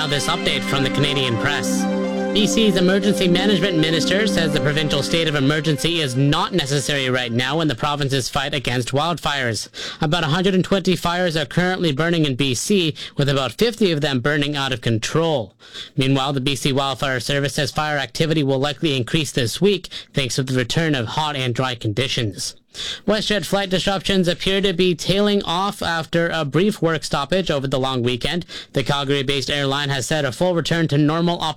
this update from the Canadian Press. BC's Emergency Management Minister says the provincial state of emergency is not necessary right now in the province's fight against wildfires. About 120 fires are currently burning in BC, with about 50 of them burning out of control. Meanwhile, the BC Wildfire Service says fire activity will likely increase this week thanks to the return of hot and dry conditions. WestJet flight disruptions appear to be tailing off after a brief work stoppage over the long weekend. The Calgary-based airline has said a full return to normal operations